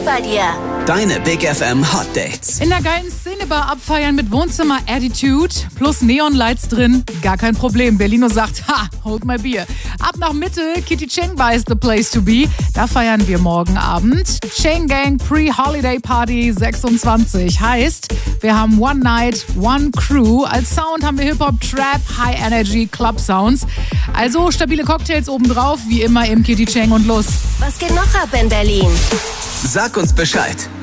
bei dir. Deine Big FM Hot Dates. In der geilen Szenebar abfeiern mit Wohnzimmer-Attitude plus Neonlights drin, gar kein Problem. Berlino sagt, hold my beer. Ab nach Mitte, Kitty Cheng is the place to be. Da feiern wir morgen Abend. Chain Gang Pre-Holiday Party 26. Heißt, wir haben One Night, One Crew. Als Sound haben wir Hip-Hop, Trap, High Energy, Club Sounds. Also stabile Cocktails obendrauf, wie immer im Kitty Cheng und los. Was geht noch ab in Berlin? Sag uns Bescheid.